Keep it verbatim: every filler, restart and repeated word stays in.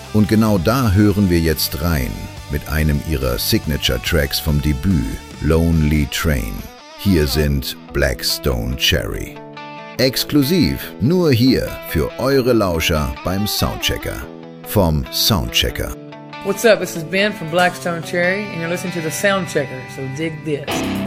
Und genau da hören wir jetzt rein mit einem ihrer Signature-Tracks vom Debüt, Lonely Train. Hier sind Black Stone Cherry. Exklusiv nur hier für eure Lauscher beim Soundchecker. Vom Soundchecker. What's up? This is Ben from Black Stone Cherry and you're listening to the Soundchecker, so dig this.